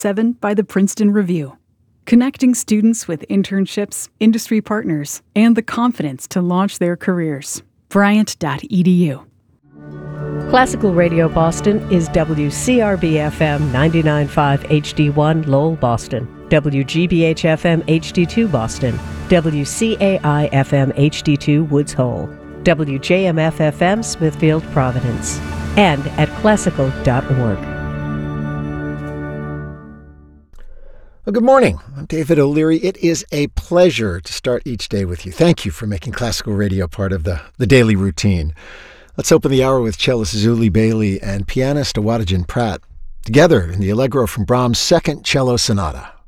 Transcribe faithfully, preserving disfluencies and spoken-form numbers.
Seven by the Princeton Review. Connecting students with internships, industry partners, and the confidence to launch their careers. Bryant dot e d u. Classical Radio Boston is W C R B F M ninety-nine point five H D one Lowell, Boston, W G B H F M H D two Boston, W C A I F M H D two Woods Hole, W J M F F M Smithfield, Providence, and at classical dot org. Well, good morning. I'm David O'Leary. It is a pleasure to start each day with you. Thank you for making classical radio part of the, the daily routine. Let's open the hour with cellist Zuli Bailey and pianist Awadagin Pratt, together in the Allegro from Brahms' Second Cello Sonata.